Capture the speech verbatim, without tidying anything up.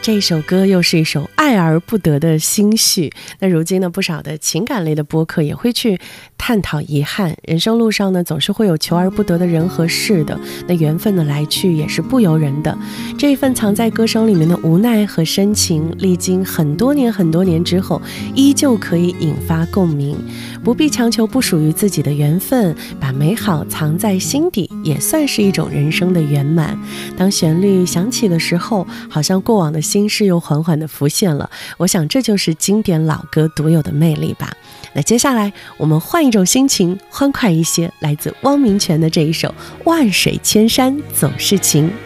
这首歌又是一首爱而不得的心绪。那如今呢，不少的情感类的播客也会去探讨遗憾，人生路上呢总是会有求而不得的人和事的，那缘分的来去也是不由人的。这一份藏在歌声里面的无奈和深情，历经很多年很多年之后，依旧可以引发共鸣。不必强求不属于自己的缘分，把美好藏在心底，也算是一种人生的圆满。当旋律响起的时候，好像过往的心事又缓缓地浮现了，我想这就是经典老歌独有的魅力吧。那接下来我们换一种心情，欢快一些，来自汪明荃的这一首《万水千山总是情》。